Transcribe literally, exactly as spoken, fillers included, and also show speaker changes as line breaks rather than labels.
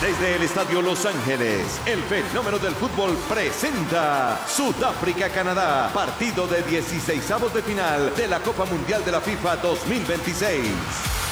Desde el Estadio Los Ángeles, el fenómeno del fútbol presenta Sudáfrica-Canadá, partido de dieciseisavos de final de la Copa Mundial de la FIFA dos mil veintiséis.